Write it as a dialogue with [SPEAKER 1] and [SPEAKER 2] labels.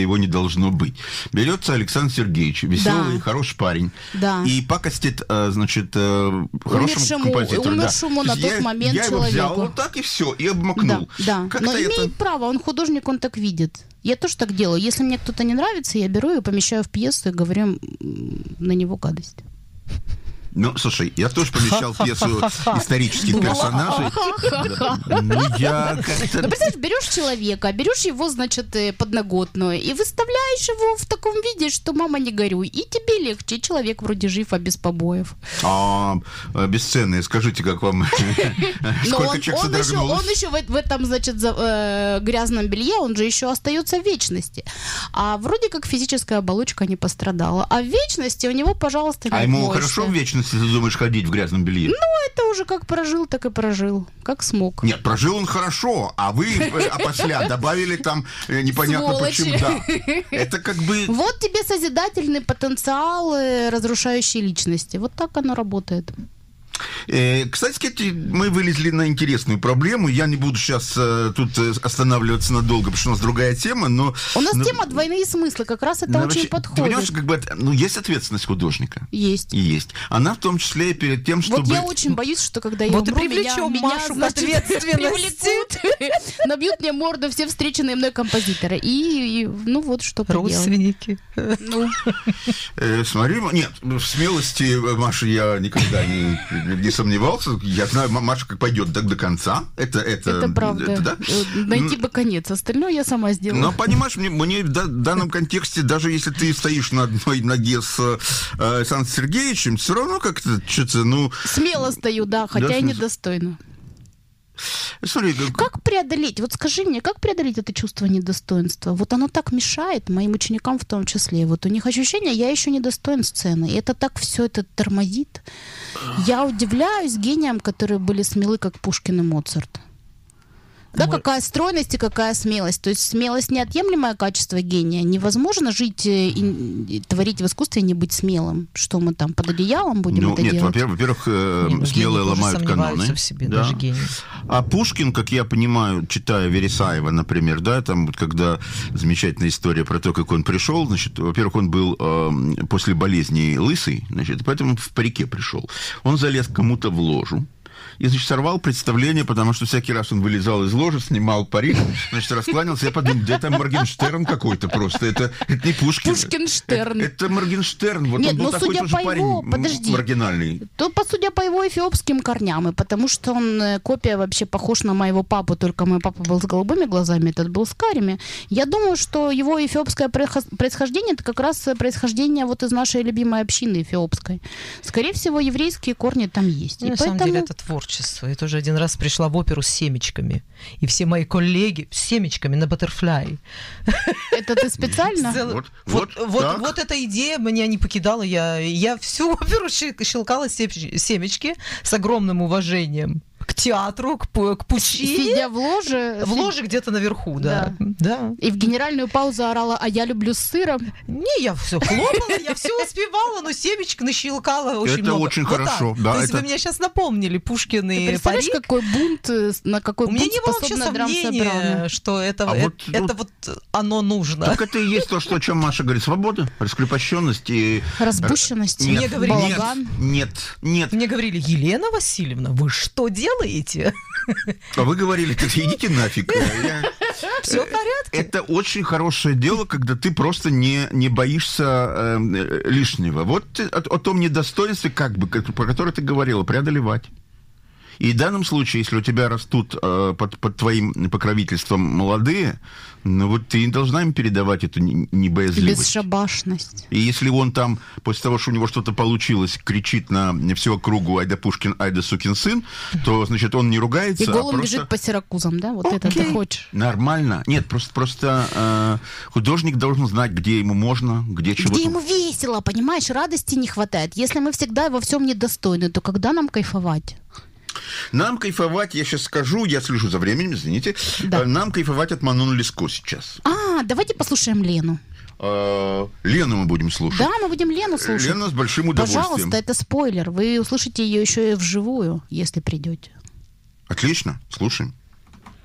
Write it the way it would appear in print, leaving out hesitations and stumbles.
[SPEAKER 1] его не должно быть. Берется Александр Сергеевич, веселый, хороший парень, и пакостит, значит, хорошему композитору.
[SPEAKER 2] Умершему на тот момент
[SPEAKER 1] я
[SPEAKER 2] человеку.
[SPEAKER 1] Я его взял вот так и все, и обмакнул.
[SPEAKER 2] Да. Но имеет право, он художник, он так видит. Я тоже так делаю. Если мне кто-то не нравится, я беру и помещаю в пьесу и говорю на него гадость.
[SPEAKER 1] Ну, слушай, я тоже помещал пьесу исторических персонажей.
[SPEAKER 2] Ну, представляешь, берешь человека, берешь его, значит, подноготную и выставляешь его в таком виде, что мама не горюй. И тебе легче, человек вроде жив, а без побоев.
[SPEAKER 1] Бесценные, скажите, как вам? Сколько человек содрогнулось?
[SPEAKER 2] Он еще в этом, значит, грязном белье, он же еще остается в вечности. А вроде как физическая оболочка не пострадала. А в вечности у него, пожалуйста, не
[SPEAKER 1] ему
[SPEAKER 2] отмоешься.
[SPEAKER 1] Хорошо в вечности, если ты думаешь ходить в грязном белье?
[SPEAKER 2] Ну, это уже как прожил, так и прожил. Как смог.
[SPEAKER 1] Нет, прожил он хорошо, а вы опосля добавили там непонятно почему. Да. Это как бы...
[SPEAKER 2] Вот тебе созидательный потенциал, разрушающий личности. Вот так оно работает.
[SPEAKER 1] Кстати, мы вылезли на интересную проблему. Я не буду сейчас тут останавливаться надолго, потому что у нас другая тема, но...
[SPEAKER 2] У нас тема двойные смыслы, как раз это очень подходит.
[SPEAKER 1] Ты понимаешь, как бы, есть ответственность художника?
[SPEAKER 2] Есть.
[SPEAKER 1] И есть. Она в том числе и перед тем, чтобы...
[SPEAKER 2] Вот я очень боюсь, что когда я умру, меня привлекут, набьют мне морду все встреченные мной композиторы. И ну вот что поделать.
[SPEAKER 3] Родственники.
[SPEAKER 1] Смотри, нет, в смелости Маши я никогда не сомневался. Я знаю, Маша как пойдет до конца. Это
[SPEAKER 2] правда. Найти бы конец. Остальное я сама сделаю.
[SPEAKER 1] Но, понимаешь, мне в данном контексте, даже если ты стоишь на одной ноге с Александром Сергеевичем, все равно как-то что-то,
[SPEAKER 2] Смело стою, да, хотя и недостойно.
[SPEAKER 1] Смотри,
[SPEAKER 2] как преодолеть, вот скажи мне, как преодолеть это чувство недостоинства? Вот оно так мешает моим ученикам в том числе. Вот у них ощущение, я еще недостоин сцены. И это так все это тормозит. Я удивляюсь гениям, которые были смелы, как Пушкин и Моцарт. Да, какая стройность и какая смелость. То есть смелость — неотъемлемое качество гения. Невозможно жить и творить в искусстве и не быть смелым. Что мы там, под одеялом будем это делать?
[SPEAKER 1] Во-первых, смелые ломают каноны.
[SPEAKER 3] В себе, да. Даже гении.
[SPEAKER 1] А Пушкин, как я понимаю, читая Вересаева, например, да, там вот когда замечательная история про то, как он пришел, значит, во-первых, он был после болезни лысый, значит, поэтому в парике пришел. Он залез кому-то в ложу и, значит, сорвал представление, потому что всякий раз он вылезал из ложи, снимал парик, значит, раскланялся. Я подумал, да это Моргенштерн какой-то просто. Это не Пушкин.
[SPEAKER 2] Пушкинштерн.
[SPEAKER 1] Это Моргенштерн. Вот
[SPEAKER 2] нет,
[SPEAKER 1] он был такой
[SPEAKER 2] судя
[SPEAKER 1] тоже
[SPEAKER 2] по
[SPEAKER 1] парень
[SPEAKER 2] его, подожди,
[SPEAKER 1] маргинальный.
[SPEAKER 2] То, судя по его эфиопским корням, и потому что он копия вообще похож на моего папу, только мой папа был с голубыми глазами, этот был с карими. Я думаю, что его эфиопское происхождение — это как раз происхождение вот из нашей любимой общины эфиопской. Скорее всего, еврейские корни там есть.
[SPEAKER 3] Ну, на самом деле, это творчество. Я тоже один раз пришла в оперу с семечками. И все мои коллеги с семечками на баттерфляй.
[SPEAKER 2] Это ты специально?
[SPEAKER 3] Вот эта идея меня не покидала. Я всю оперу щелкала семечки с огромным уважением к театру, к Пучини.
[SPEAKER 2] Сидя в ложе?
[SPEAKER 3] В ложе где-то наверху, да.
[SPEAKER 2] И в генеральную паузу орала: а я люблю с сыром.
[SPEAKER 3] Не, я все хлопала, я все успевала, но семечек нащелкала очень много.
[SPEAKER 1] Это очень хорошо. Да,
[SPEAKER 3] то есть вы меня сейчас напомнили Пушкин и Парик.
[SPEAKER 2] Представляешь, какой бунт, на какой бунт способна
[SPEAKER 3] драм-собрание? У меня не было вообще сомнения, что это вот оно нужно.
[SPEAKER 1] Так это и есть то, о чем Маша говорит. Свобода, раскрепощенность и...
[SPEAKER 2] Разбущенность.
[SPEAKER 3] Мне говорили,
[SPEAKER 2] балаган.
[SPEAKER 1] Нет.
[SPEAKER 3] Мне говорили: Елена Васильевна, вы что делаете?
[SPEAKER 1] А вы говорили: так идите нафиг.
[SPEAKER 3] Все в порядке.
[SPEAKER 1] Это очень хорошее дело, когда ты просто не боишься лишнего. Вот о том недостоинстве, как бы, про которое ты говорила, преодолевать. И в данном случае, если у тебя растут под твоим покровительством молодые, ну вот ты не должна им передавать эту небоязливость.
[SPEAKER 2] Бесшабашность.
[SPEAKER 1] И если он там, после того, что у него что-то получилось, кричит на всю округу: «Айда Пушкин, айда сукин сын», то, значит, он не ругается,
[SPEAKER 2] и голым
[SPEAKER 1] просто...
[SPEAKER 2] бежит по Сиракузам, да? Вот это ты хочешь.
[SPEAKER 1] Нормально. Нет, просто художник должен знать, где ему можно, где чего-то...
[SPEAKER 2] Где ему весело, понимаешь? Радости не хватает. Если мы всегда во всем недостойны, то когда нам кайфовать?
[SPEAKER 1] Нам кайфовать, я сейчас скажу, я слежу за временем, извините.
[SPEAKER 2] Да.
[SPEAKER 1] Нам кайфовать от Манон Леско сейчас.
[SPEAKER 2] Давайте послушаем Лену.
[SPEAKER 1] Лену мы будем слушать.
[SPEAKER 2] Да, мы будем Лену слушать.
[SPEAKER 1] Лена с большим удовольствием.
[SPEAKER 2] Пожалуйста, это спойлер. Вы услышите ее еще и вживую, если придете.
[SPEAKER 1] Отлично, слушаем.